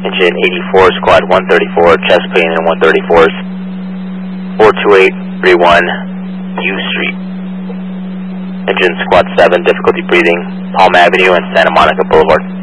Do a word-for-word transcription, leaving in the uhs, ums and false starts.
Engine eighty-four, squad one thirty-four, chest pain and one thirty-fours, four two eight three one U Street. Engine squad seven, difficulty breathing, Palm Avenue and Santa Monica Boulevard.